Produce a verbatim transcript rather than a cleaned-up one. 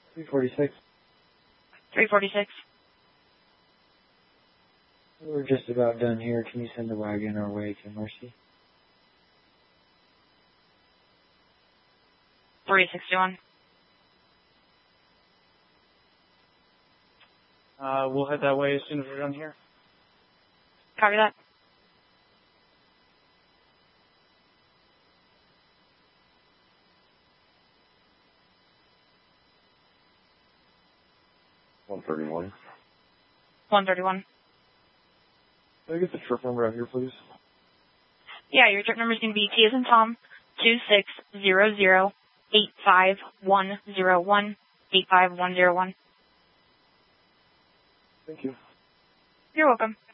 three forty-six. three forty-six. We're just about done here. Can you send the wagon our way to Mercy? three sixty-one. Uh, we'll head that way as soon as we're done here. Copy that. one thirty-one. one thirty-one. Can I get the trip number out here, please? Yeah, your trip number is going to be T as in Tom, two six zero zero eight five one zero one eight five one zero one. Thank you. You're welcome.